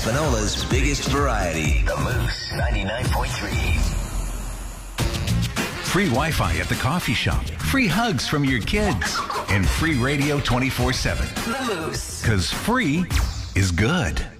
Manola's biggest variety. The Moose 99.3. Free Wi-Fi at the coffee shop. Free hugs from your kids. And free radio 24/7. The Moose. Because free is good.